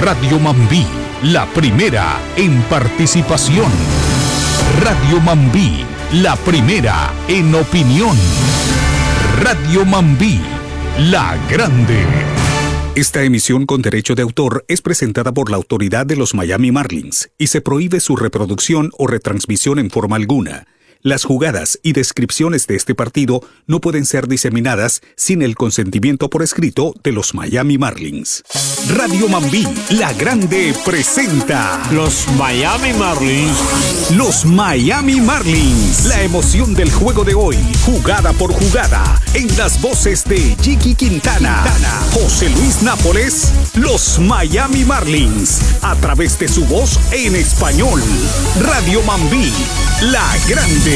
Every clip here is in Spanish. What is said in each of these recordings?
Radio Mambí, la primera en participación. Radio Mambí, la primera en opinión. Radio Mambí, la grande. Esta emisión con derecho de autor es presentada por la autoridad de los Miami Marlins y se prohíbe su reproducción o retransmisión en forma alguna. Las jugadas y descripciones de este partido no pueden ser diseminadas sin el consentimiento por escrito de los Miami Marlins. Radio Mambí, la grande, presenta los Miami Marlins. Los Miami Marlins. La emoción del juego de hoy, jugada por jugada, en las voces de Jiki Quintana, José Luis Nápoles, los Miami Marlins, a través de su voz en español. Radio Mambí, la grande.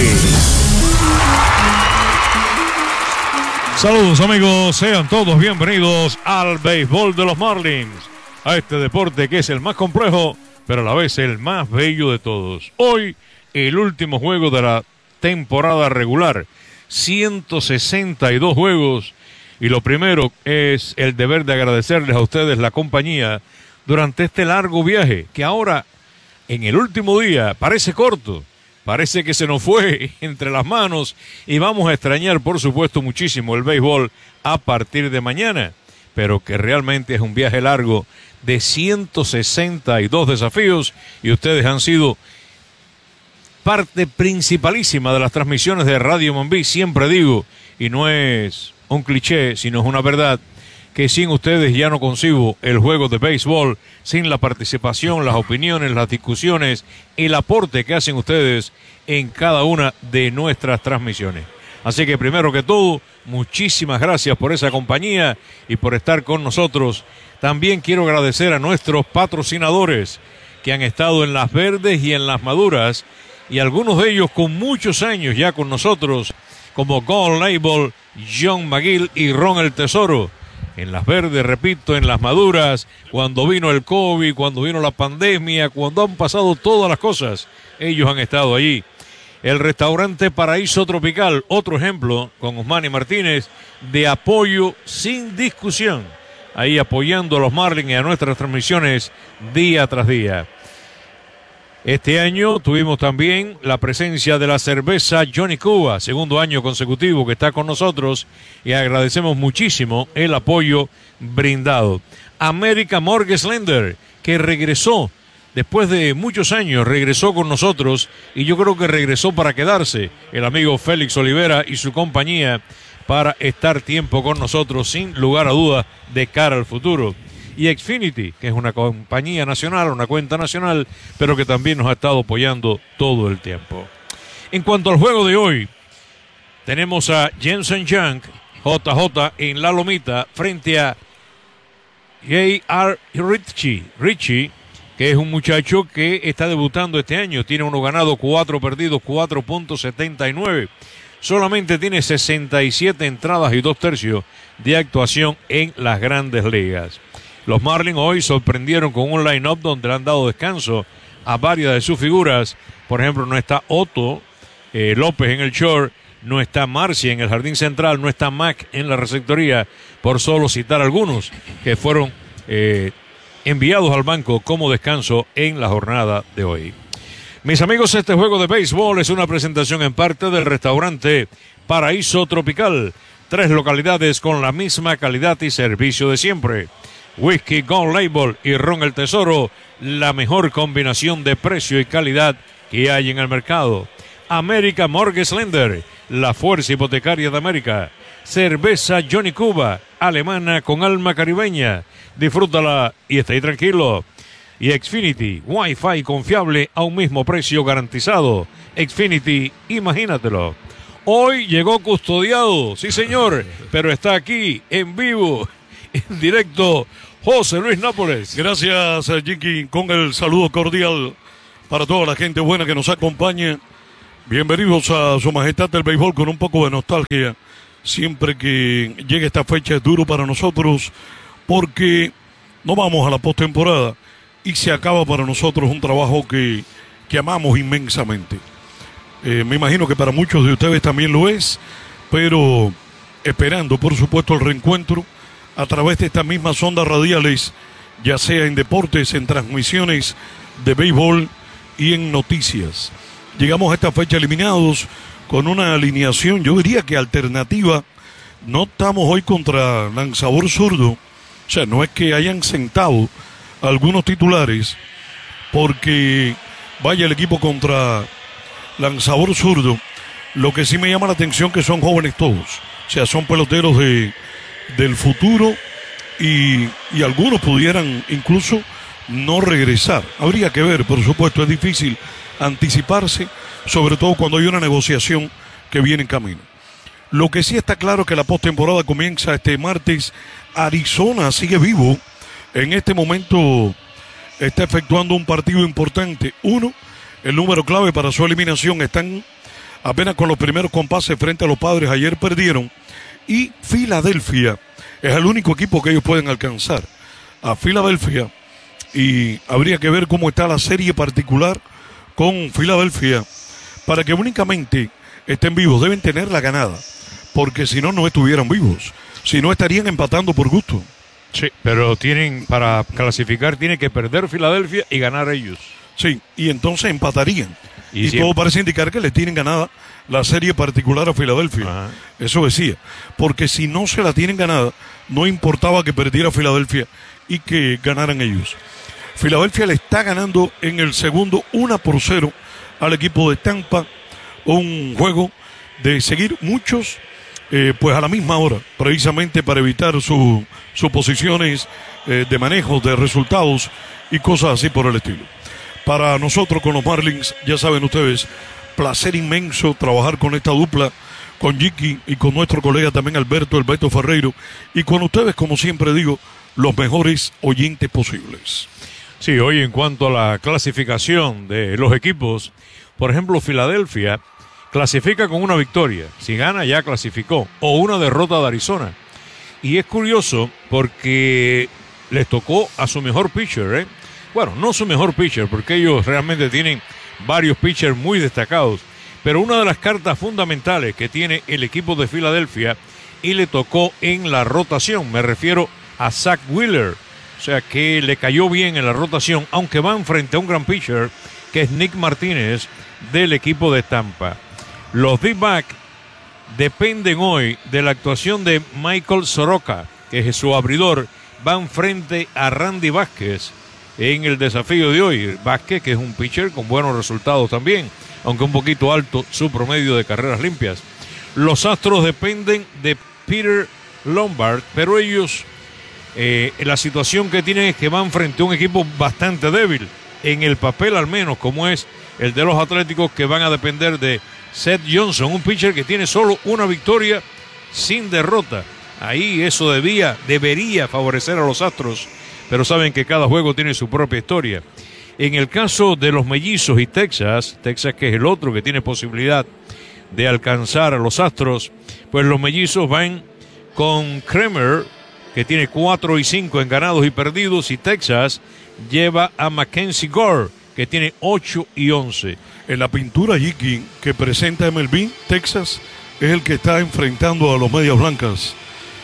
Saludos amigos, sean todos bienvenidos al béisbol de los Marlins, a este deporte que es el más complejo, pero a la vez el más bello de todos. Hoy, el último juego de la temporada regular, 162 juegos, y lo primero es el deber de agradecerles a ustedes la compañía durante este largo viaje, que ahora, en el último día, parece corto. Parece que se nos fue entre las manos y vamos a extrañar, por supuesto, muchísimo el béisbol a partir de mañana, pero que realmente es un viaje largo de 162 desafíos y ustedes han sido parte principalísima de las transmisiones de Radio Mambí. Siempre digo, y no es un cliché, sino es una verdad, que sin ustedes ya no concibo el juego de béisbol, sin la participación, las opiniones, las discusiones, el aporte que hacen ustedes en cada una de nuestras transmisiones. Así que primero que todo, muchísimas gracias por esa compañía y por estar con nosotros. También quiero agradecer a nuestros patrocinadores que han estado en las verdes y en las maduras, y algunos de ellos con muchos años ya con nosotros, como Gold Label, John McGill y Ron el Tesoro. En las verdes, repito, en las maduras, cuando vino el COVID, cuando vino la pandemia, cuando han pasado todas las cosas, ellos han estado allí. El restaurante Paraíso Tropical, otro ejemplo, con Osmani Martínez, de apoyo sin discusión, ahí apoyando a los Marlins y a nuestras transmisiones día tras día. Este año tuvimos también la presencia de la cerveza Johnny Cuba, segundo año consecutivo que está con nosotros, y agradecemos muchísimo el apoyo brindado. American Mortgage Lender, que regresó después de muchos años, regresó con nosotros, y yo creo que regresó para quedarse, el amigo Félix Olivera y su compañía, para estar tiempo con nosotros, sin lugar a dudas, de cara al futuro. Y Xfinity, que es una compañía nacional, una cuenta nacional, pero que también nos ha estado apoyando todo el tiempo. En cuanto al juego de hoy, tenemos a Jensen Young, JJ, en la lomita, frente a J.R. Richie, que es un muchacho que está debutando este año. Tiene 1 ganado, 4 perdidos, 4.79. Solamente tiene 67 entradas y 2 tercios de actuación en las grandes ligas. Los Marlins hoy sorprendieron con un line-up donde le han dado descanso a varias de sus figuras. Por ejemplo, no está Otto López en el short, no está Marcy en el jardín central, no está Mac en la receptoría, por solo citar algunos que fueron enviados al banco como descanso en la jornada de hoy. Mis amigos, este juego de béisbol es una presentación en parte del restaurante Paraíso Tropical. 3 localidades con la misma calidad y servicio de siempre. Whisky Gold Label y Ron el Tesoro, la mejor combinación de precio y calidad que hay en el mercado. American Mortgage Lender, la fuerza hipotecaria de América. Cerveza Johnny Cuba, alemana con alma caribeña. Disfrútala y esté ahí tranquilo. Y Xfinity, Wi-Fi confiable a un mismo precio garantizado. Xfinity, imagínatelo. Hoy llegó custodiado, sí señor, pero está aquí en vivo, en directo, José Luis Nápoles. Gracias, Jiki, con el saludo cordial para toda la gente buena que nos acompaña. Bienvenidos a Su Majestad del Béisbol con un poco de nostalgia. Siempre que llegue esta fecha es duro para nosotros porque no vamos a la postemporada y se acaba para nosotros un trabajo que amamos inmensamente. Me imagino que para muchos de ustedes también lo es, pero esperando, por supuesto, el reencuentro a través de estas mismas ondas radiales ya sea en deportes, en transmisiones de béisbol y en noticias. Llegamos a esta fecha eliminados con una alineación, yo diría que alternativa. No estamos hoy contra lanzador zurdo, o sea, no es que hayan sentado algunos titulares, porque vaya el equipo contra lanzador zurdo. Lo que sí me llama la atención que son jóvenes todos, o sea, son peloteros del futuro y algunos pudieran incluso no regresar. Habría que ver, por supuesto, es difícil anticiparse, sobre todo cuando hay una negociación que viene en camino. Lo que sí está claro es que la postemporada comienza este martes. Arizona sigue vivo. En este momento está efectuando un partido importante. El número clave para su eliminación. Están apenas con los primeros compases frente a los Padres. Ayer perdieron. Y Filadelfia es el único equipo que ellos pueden alcanzar. A Filadelfia. Y habría que ver cómo está la serie particular con Filadelfia para que únicamente estén vivos. Deben tener la ganada, porque si no, no estuvieran vivos. Si no, estarían empatando por gusto. Sí, pero para clasificar, tienen que perder Filadelfia y ganar ellos. Sí, y entonces empatarían. Y siempre, todo parece indicar que le tienen ganada la serie particular a Filadelfia. Ajá. Eso decía. Porque si no se la tienen ganada, no importaba que perdiera Filadelfia y que ganaran ellos. Filadelfia le está ganando en el segundo 1-0 al equipo de Tampa. Un juego de seguir muchos pues a la misma hora, precisamente para evitar sus posiciones de manejo de resultados y cosas así por el estilo. Para nosotros con los Marlins, ya saben ustedes, placer inmenso trabajar con esta dupla, con Jiki y con nuestro colega también Alberto, el Beto Ferreiro, y con ustedes, como siempre digo, los mejores oyentes posibles. Sí, hoy en cuanto a la clasificación de los equipos, por ejemplo, Filadelfia clasifica con una victoria. Si gana, ya clasificó. O una derrota de Arizona. Y es curioso porque les tocó a su mejor pitcher, Bueno, no su mejor pitcher, porque ellos realmente tienen varios pitchers muy destacados. Pero una de las cartas fundamentales que tiene el equipo de Filadelfia y le tocó en la rotación. Me refiero a Zach Wheeler. O sea que le cayó bien en la rotación, aunque van frente a un gran pitcher que es Nick Martínez del equipo de Tampa. Los D-back dependen hoy de la actuación de Michael Soroka, que es su abridor. Van frente a Randy Vázquez en el desafío de hoy. Vázquez, que es un pitcher con buenos resultados también, aunque un poquito alto su promedio de carreras limpias. Los Astros dependen de Peter Lombard, pero ellos... la situación que tienen es que van frente a un equipo bastante débil, en el papel al menos, como es el de los Atléticos, que van a depender de Seth Johnson, un pitcher que tiene solo una victoria sin derrota. Ahí eso debería favorecer a los Astros, pero saben que cada juego tiene su propia historia. En el caso de los Mellizos y Texas que es el otro que tiene posibilidad de alcanzar a los Astros, pues los Mellizos van con Kremer, que tiene 4-5 en ganados y perdidos, y Texas lleva a Mackenzie Gore, que tiene 8-11. En la pintura Jiki que presenta MLB, Texas es el que está enfrentando a los Medias Blancas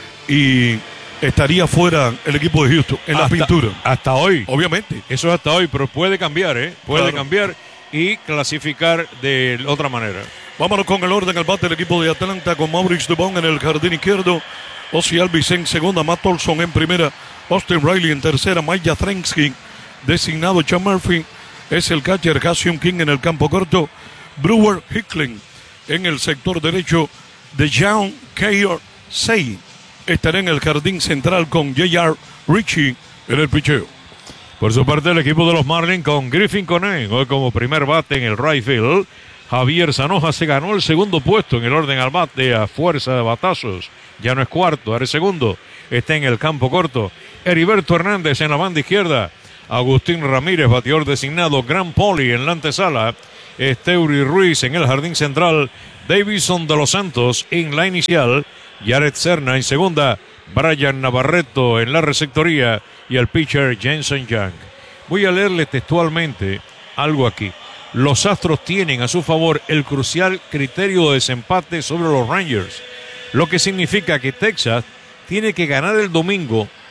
y estaría fuera el equipo de Houston en la pintura. Hasta hoy. Obviamente. Eso es hasta hoy, pero puede cambiar, Puede claro. cambiar y clasificar de otra manera. Vámonos con el orden al bate del equipo de Atlanta, con Maurice Dubon en el jardín izquierdo, Ozzie Albies en segunda, Matt Olson en primera, Austin Riley en tercera, Mike Yastrzemski designado, Sean Murphy es el catcher, Ha-Seong Kim en el campo corto, Brewer Hickling en el sector derecho, de John Keir Sei estará en el jardín central con J.R. Ritchie en el picheo. Por su parte, el equipo de los Marlins con Griffin Conant hoy como primer bate en el right field. Javier Zanoja se ganó el segundo puesto en el orden al bate a fuerza de batazos. Ya no es cuarto, ahora es segundo. Está en el campo corto. Heriberto Hernández en la banda izquierda. Agustín Ramírez, bateador designado. Gran Poli en la antesala. Esteury Ruiz en el jardín central. Davison de los Santos en la inicial. Jared Serna en segunda. Brian Navarreto en la receptoría. Y el pitcher Jensen Young. Voy a leerle textualmente algo aquí. Los Astros tienen a su favor el crucial criterio de desempate sobre los Rangers, lo que significa que Texas tiene que ganar el domingo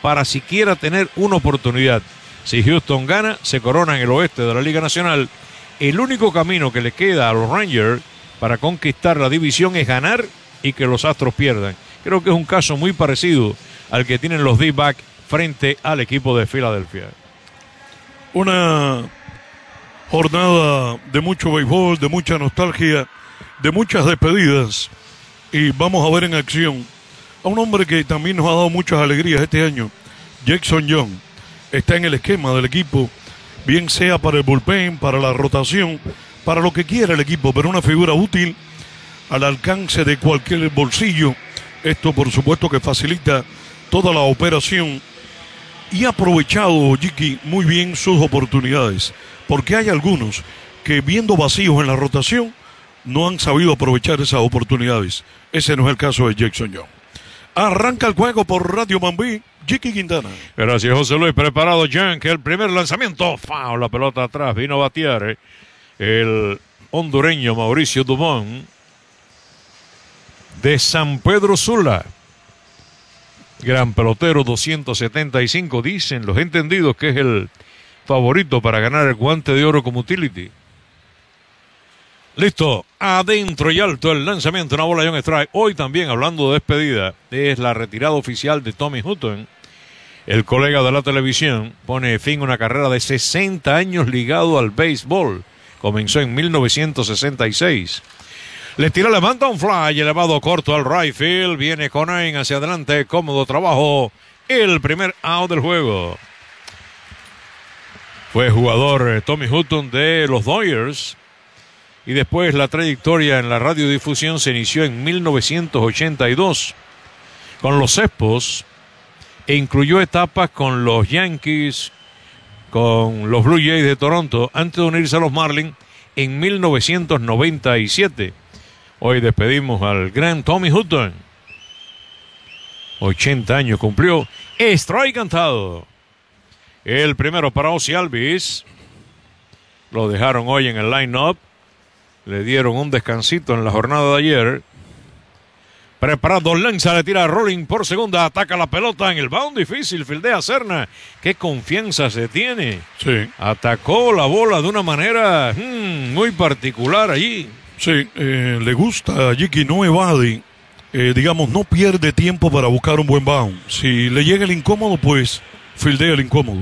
para siquiera tener una oportunidad. Si Houston gana, se corona en el oeste de la Liga Nacional. El único camino que le queda a los Rangers para conquistar la división es ganar y que los Astros pierdan. Creo que es un caso muy parecido al que tienen los D-Backs frente al equipo de Filadelfia. Una jornada de mucho béisbol, de mucha nostalgia, de muchas despedidas. Y vamos a ver en acción a un hombre que también nos ha dado muchas alegrías este año, Jackson Young. Está en el esquema del equipo, bien sea para el bullpen, para la rotación, para lo que quiera el equipo, pero una figura útil al alcance de cualquier bolsillo. Esto, por supuesto, que facilita toda la operación y ha aprovechado, Jiki, muy bien sus oportunidades, porque hay algunos que, viendo vacíos en la rotación, no han sabido aprovechar esas oportunidades. Ese no es el caso de Jackson Young. Arranca el juego por Radio Mambí, Jiki Quintana. Gracias, José Luis. Preparado Young, que el primer lanzamiento, foul, la pelota atrás, vino a batear el hondureño Mauricio Dubón de San Pedro Sula. Gran pelotero, 275, dicen los entendidos que es el favorito para ganar el guante de oro como utility. Listo, adentro y alto el lanzamiento, una bola y un strike. Hoy también, hablando de despedida, es la retirada oficial de Tommy Hutton. El colega de la televisión pone fin a una carrera de 60 años ligado al béisbol. Comenzó en 1966. Le tira, levanta un fly, elevado corto al right field. Viene Conain hacia adelante, cómodo trabajo. El primer out del juego. Fue jugador Tommy Hutton de los Dodgers. Y después la trayectoria en la radiodifusión se inició en 1982 con los Expos e incluyó etapas con los Yankees, con los Blue Jays de Toronto, antes de unirse a los Marlins en 1997. Hoy despedimos al gran Tommy Hutton. 80 años cumplió. Strike cantado. El primero para Ozzie Albies. Lo dejaron hoy en el line-up. Le dieron un descansito en la jornada de ayer. Preparado, lanza, le tira a Rolling por segunda. Ataca la pelota en el bound difícil. Fildea Serna. Qué confianza se tiene. Sí. Atacó la bola de una manera muy particular allí. Sí, le gusta a Jiki, no evade. Digamos, no pierde tiempo para buscar un buen bound. Si le llega el incómodo, pues fildea el incómodo.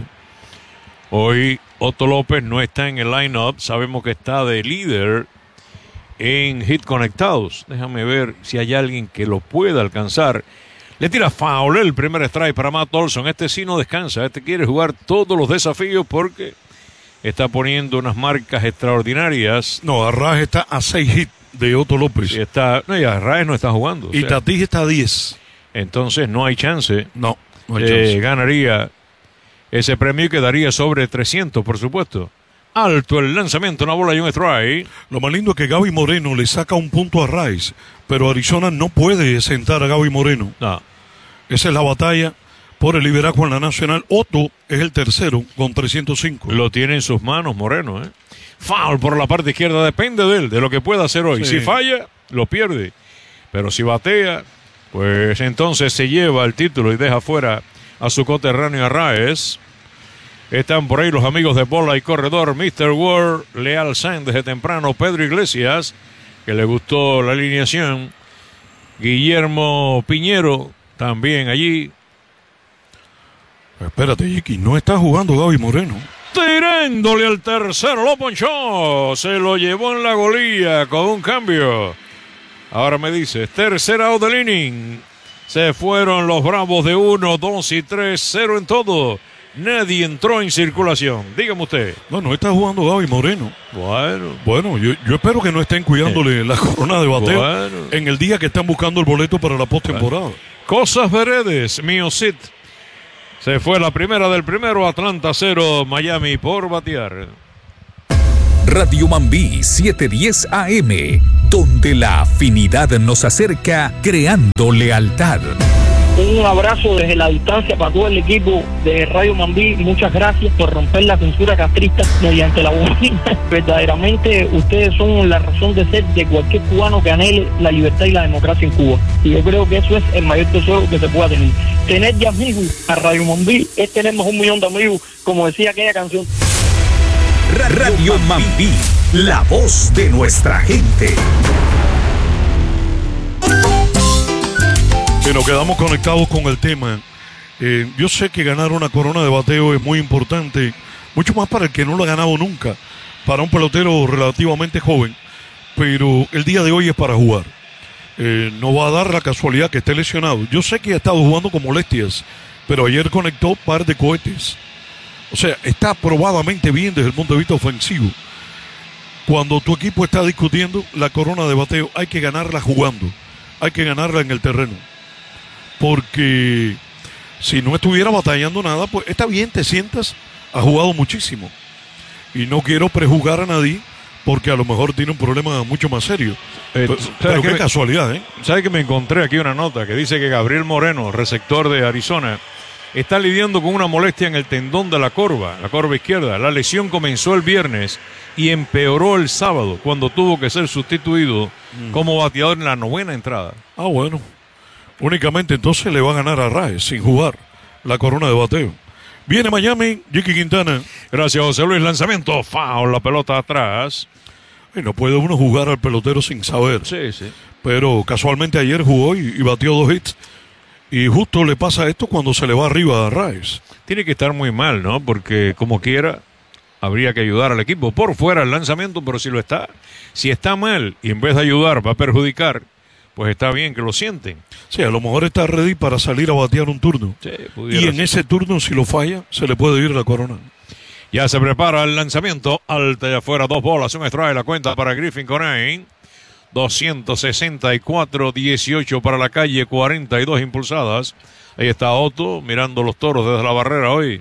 Hoy Otto López no está en el line-up. Sabemos que está de líder en hit conectados. Déjame ver si hay alguien que lo pueda alcanzar. Le tira foul, el primer strike para Matt Olson. Este sí no descansa. Este quiere jugar todos los desafíos porque está poniendo unas marcas extraordinarias. No, Arraez está a 6 hits de Otto López. Sí, no, y Arraez no está jugando. Y Tatis está a 10. Entonces no hay chance. No hay chance. Ganaría ese premio y quedaría sobre 300, por supuesto. Alto el lanzamiento, una bola y un strike. Lo más lindo es que Gaby Moreno le saca un punto a Arraez, pero Arizona no puede sentar a Gaby Moreno. No. Esa es la batalla por el liderazgo en la Nacional. Otto es el tercero con 305. Lo tiene en sus manos Moreno, Foul por la parte izquierda, depende de él, de lo que pueda hacer hoy. Sí. Si falla, lo pierde. Pero si batea, pues entonces se lleva el título y deja fuera a su coterráneo Arraez. Están por ahí los amigos de Bola y Corredor, Mr. Ward, Leal Sainz desde temprano, Pedro Iglesias, que le gustó la alineación, Guillermo Piñero también allí. Espérate, Jiki, no está jugando Gaby Moreno. Tirándole al tercero, lo ponchó, se lo llevó en la golilla con un cambio. Ahora me dice, tercer out del inning. Se fueron los Bravos de 1, 2 y 3, 0 en todo. Nadie entró en circulación. Dígame usted. No está jugando Gaby Moreno. Bueno, yo espero que no estén cuidándole la corona de bateo en el día que están buscando el boleto para la postemporada. Cosas veredes, mío Cid. Se fue la primera del primero, Atlanta 0, Miami por batear. Radio Mambí 710 AM, donde la afinidad nos acerca creando lealtad. Un abrazo desde la distancia para todo el equipo de Radio Mambí. Muchas gracias por romper la censura castrista mediante la bocina. Verdaderamente ustedes son la razón de ser de cualquier cubano que anhele la libertad y la democracia en Cuba. Y yo creo que eso es el mayor tesoro que se pueda tener. Tener de amigos a Radio Mambí es tener más 1 millón de amigos, como decía aquella canción. Radio Mambí, la voz de nuestra gente. Que nos quedamos conectados con el tema. Yo sé que ganar una corona de bateo es muy importante, mucho más para el que no lo ha ganado nunca, para un pelotero relativamente joven, pero el día de hoy es para jugar. No va a dar la casualidad que esté lesionado. Yo sé que ha estado jugando con molestias, pero ayer conectó un par de cohetes. O sea, está probadamente bien desde el punto de vista ofensivo. Cuando tu equipo está discutiendo la corona de bateo, hay que ganarla jugando, hay que ganarla en el terreno. Porque si no estuviera batallando nada, pues está bien, te sientas, ha jugado muchísimo. Y no quiero prejuzgar a nadie, porque a lo mejor tiene un problema mucho más serio. Pero qué casualidad, ¿eh? ¿Sabe que me encontré aquí una nota que dice que Gabriel Moreno, receptor de Arizona, está lidiando con una molestia en el tendón de la corva izquierda? La lesión comenzó el viernes y empeoró el sábado, cuando tuvo que ser sustituido como bateador en la 9ª entrada. Ah, bueno. Únicamente entonces le va a ganar a Raes sin jugar la corona de bateo. Viene Miami, Jiki Quintana. Gracias, José Luis. Lanzamiento, foul, la pelota atrás. Y no puede uno jugar al pelotero sin saber. Sí, sí. Pero casualmente ayer jugó y batió 2 hits. Y justo le pasa esto cuando se le va arriba a Raes. Tiene que estar muy mal, ¿no? Porque como quiera, habría que ayudar al equipo. Por fuera el lanzamiento, pero si está mal y en vez de ayudar va a perjudicar, pues está bien que lo sienten. Sí, a lo mejor está ready para salir a batear un turno. Sí, y en ese turno, si lo falla, se le puede ir la corona. Ya se prepara el lanzamiento. Alta y afuera, 2 bolas, un strike. La cuenta para Griffin Conine. 264-18 para la calle, 42 impulsadas. Ahí está Otto mirando los toros desde la barrera hoy.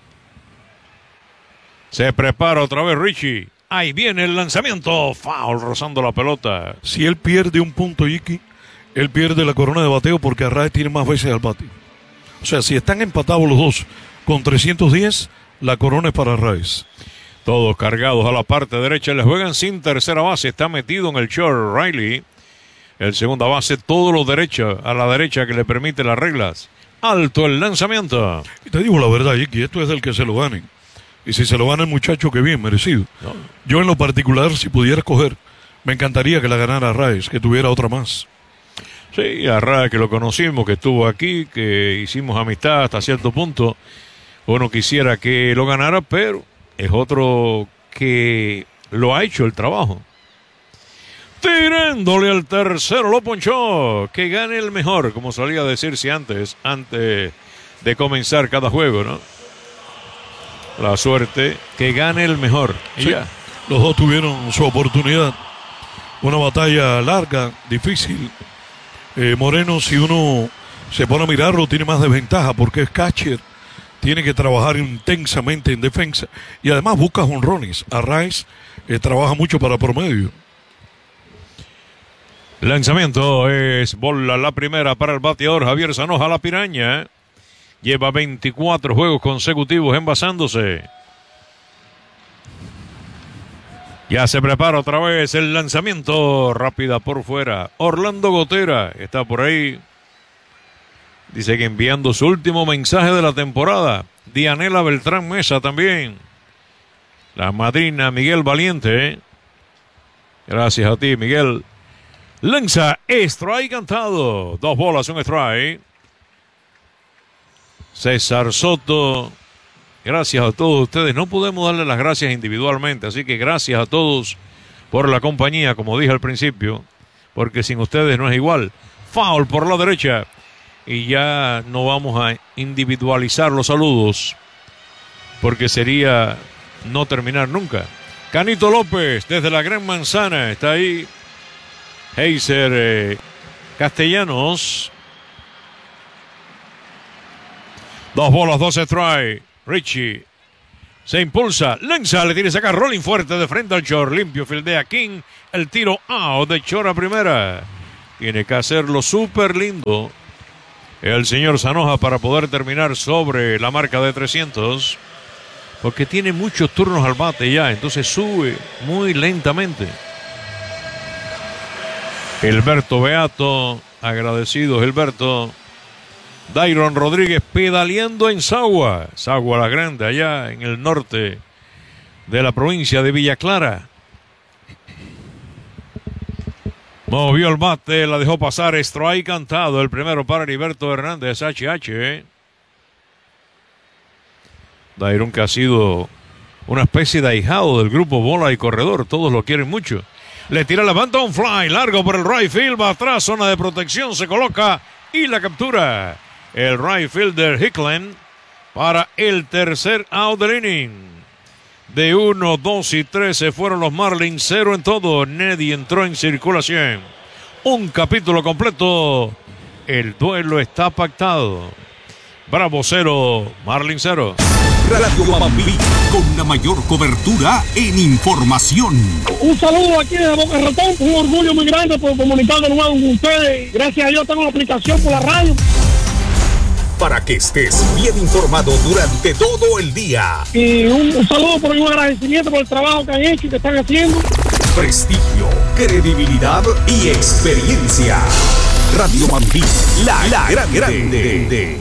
Se prepara otra vez Richie. Ahí viene el lanzamiento. Foul, rozando la pelota. Si él pierde un punto, Iki, él pierde la corona de bateo porque Arraez tiene más veces al bate. O sea, si están empatados los dos con 310, la corona es para Arraez. Todos cargados a la parte derecha. Le juegan sin tercera base. Está metido en el short Riley. El segunda base, todo lo derecha, a la derecha que le permite las reglas. Alto el lanzamiento. Y te digo la verdad, Iki, esto es del que se lo ganen. Y si se lo gana el muchacho, qué bien, merecido. No. Yo en lo particular, si pudiera escoger, me encantaría que la ganara Arraez, que tuviera otra más. Sí, Arraez, que lo conocimos, que estuvo aquí, que hicimos amistad hasta cierto punto. Uno quisiera que lo ganara, pero es otro que lo ha hecho el trabajo. Tirándole al tercero, lo ponchó. Que gane el mejor, como solía decirse antes de comenzar cada juego, ¿no? La suerte, que gane el mejor. Sí, ya. Los dos tuvieron su oportunidad. Una batalla larga, difícil. Moreno, si uno se pone a mirarlo, tiene más desventaja porque es catcher. Tiene que trabajar intensamente en defensa. Y además busca jonrones. Arraez trabaja mucho para promedio. Lanzamiento es bola la primera para el bateador Javier Zanoja, la piraña. Lleva 24 juegos consecutivos envasándose. Ya se prepara otra vez el lanzamiento. Rápida por fuera. Orlando Gotera está por ahí. Dice que enviando su último mensaje de la temporada. Dianela Beltrán Mesa también. La madrina Miguel Valiente. Gracias a ti, Miguel. Lanza, strike cantado. 2 bolas, un strike. César Soto, gracias a todos ustedes. No podemos darle las gracias individualmente, así que gracias a todos por la compañía, como dije al principio, porque sin ustedes no es igual. Foul por la derecha y ya no vamos a individualizar los saludos, porque sería no terminar nunca. Canito López, desde la Gran Manzana, está ahí. Heiser Castellanos. 2 bolas, 2 strike. Richie se impulsa, lanza, le tiene que sacar rolling fuerte de frente al short. Limpio, fildea King. El tiro out de short a primera. Tiene que hacerlo súper lindo el señor Zanoja para poder terminar sobre la marca de 300. Porque tiene muchos turnos al bate ya, entonces sube muy lentamente. Gilberto Beato, agradecido Gilberto. Dairon Rodríguez pedaleando en Sagua la Grande, allá en el norte de la provincia de Villa Clara. Movió el bate, la dejó pasar, strike cantado, el primero para Heriberto Hernández, HH. Dairon, que ha sido una especie de ahijado del grupo Bola y Corredor, todos lo quieren mucho. Le tira, levanta un fly, largo por el right field, va atrás, zona de protección, se coloca y la captura el right fielder Hicklen para el tercer out del inning. De 1, 2 y 3 se fueron los Marlins, 0 en todo. Neddy entró en circulación. Un capítulo completo. El duelo está pactado. Bravo 0, Marlins 0. Radio Mambí, con la mayor cobertura en información. Un saludo aquí de Boca Ratón, un orgullo muy grande por comunicar de nuevo con ustedes. Gracias a Dios tengo la aplicación por la radio. Para que estés bien informado durante todo el día. Y un saludo por un agradecimiento por el trabajo que han hecho y que están haciendo. Prestigio, credibilidad y experiencia. Radio Mambí, la grande.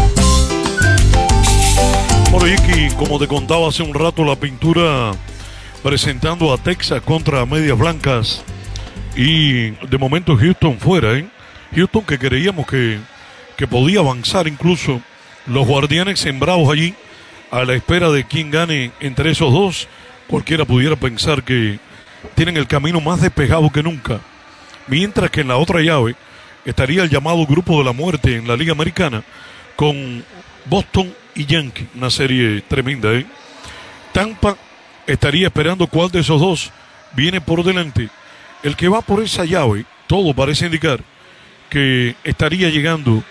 Bueno, Iki, como te contaba hace un rato, la pintura presentando a Texas contra Medias Blancas. Y de momento Houston fuera, ¿eh? Houston, que creíamos que podía avanzar incluso. Los Guardianes sembrados allí a la espera de quién gane entre esos dos. Cualquiera pudiera pensar que tienen el camino más despejado que nunca. Mientras que en la otra llave estaría el llamado Grupo de la Muerte en la Liga Americana con Boston y Yankee. Una serie tremenda, ¿eh? Tampa estaría esperando cuál de esos dos viene por delante. El que va por esa llave, todo parece indicar que estaría llegando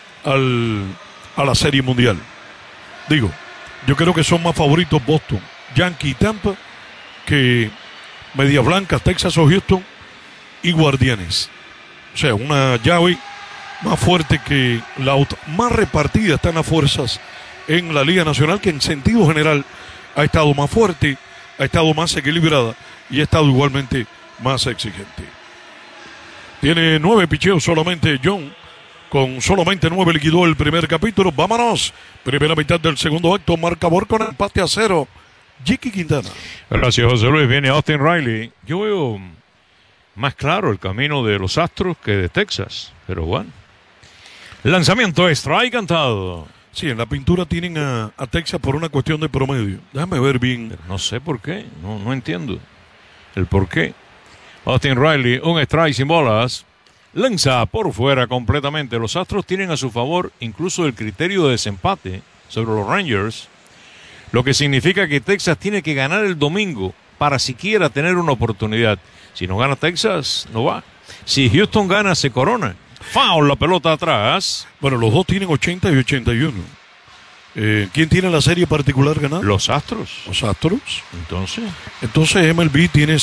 a la Serie Mundial. Digo, yo creo que son más favoritos Boston, Yankee y Tampa que Medias Blancas, Texas o Houston y Guardianes. O sea, una llave más fuerte que la otra. Más repartida están las fuerzas en la Liga Nacional, que en sentido general ha estado más fuerte, ha estado más equilibrada y ha estado igualmente más exigente. Tiene 9 picheos solamente John. Con solamente 9 liquidó el primer capítulo. Vámonos. Primera mitad del segundo acto. Marcador con empate a 0. Jiki Quintana. Gracias, José Luis. Viene Austin Riley. Yo veo más claro el camino de los Astros que de Texas. Pero bueno. Lanzamiento strike cantado. Sí, en la pintura tienen a Texas por una cuestión de promedio. Déjame ver bien. Pero no sé por qué. No entiendo el por qué. Austin Riley, un strike sin bolas. Lanza por fuera completamente. Los Astros tienen a su favor incluso el criterio de desempate sobre los Rangers, lo que significa que Texas tiene que ganar el domingo para siquiera tener una oportunidad. Si no gana Texas, no va. Si Houston gana, se corona. Foul, la pelota atrás. Bueno, los dos tienen 80 y 81. ¿Quién tiene la serie particular ganada? Los Astros. ¿Los Astros? Entonces MLB tiene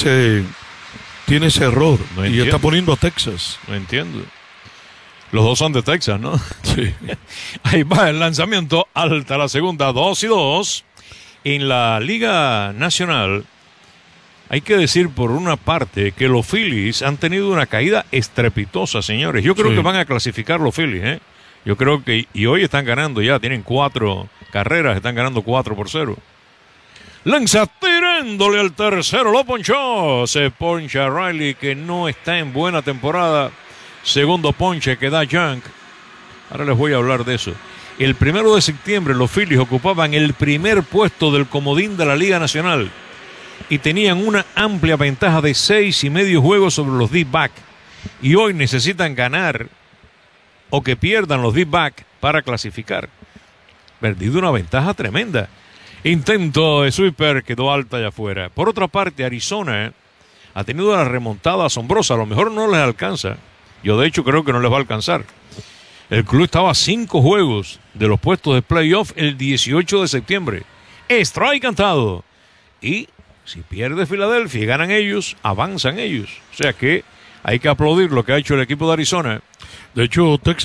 ese error no y está poniendo a Texas. No entiendo. Los dos son de Texas, ¿no? Sí. Ahí va el lanzamiento, alta la segunda, 2-2. En la Liga Nacional, hay que decir por una parte que los Phillies han tenido una caída estrepitosa, señores. Yo creo que van a clasificar los Phillies, ¿eh? Yo creo que, y hoy están ganando ya, tienen 4 carreras, están ganando 4-0. Lanza tirándole al tercero, lo ponchó. Se poncha Riley, que no está en buena temporada. Segundo ponche que da Young. Ahora les voy a hablar de eso. El 1 de septiembre los Phillies ocupaban el primer puesto del comodín de la Liga Nacional y tenían una amplia ventaja de 6.5 juegos sobre los D-back. Y hoy necesitan ganar o que pierdan los D-back para clasificar. Perdido una ventaja tremenda. Intento de sweeper, quedó alta y afuera. Por otra parte, Arizona ha tenido una remontada asombrosa. A lo mejor no les alcanza. Yo de hecho creo que no les va a alcanzar. El club estaba a 5 juegos de los puestos de playoff el 18 de septiembre. Strike cantado. Y si pierde Filadelfia y ganan ellos, avanzan ellos. O sea que hay que aplaudir lo que ha hecho el equipo de Arizona. De hecho, Texas